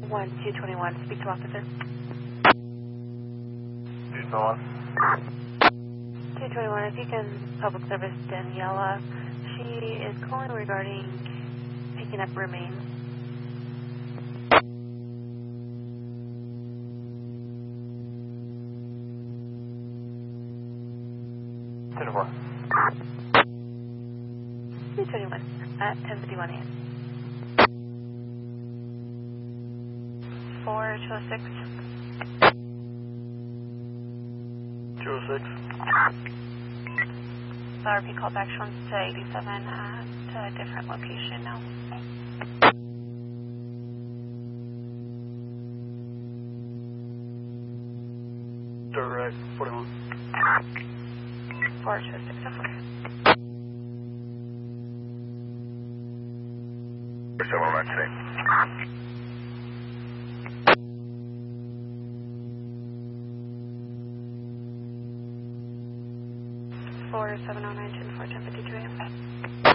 1221, speak to officer. 221, if you can public service Daniela. She is calling regarding picking up remains. Ten-4. 221 at 10:51 a.m. 4206. 206. RP callback shown to 87 at a different location now. Direct 41. 4206. Several months today. 4709 10:53 a.m.